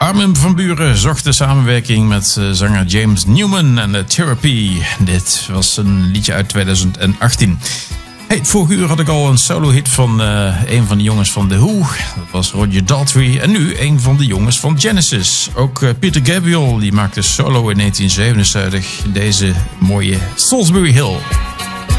Armin van Buuren zocht de samenwerking met zanger James Newman en de Therapy. Dit was een liedje uit 2018. Hey, vorige uur had ik al een solo-hit van een van de jongens van The Who. Dat was Roger Daltrey. En nu een van de jongens van Genesis. Ook Peter Gabriel die maakte solo in 1977 deze mooie Salisbury Hill.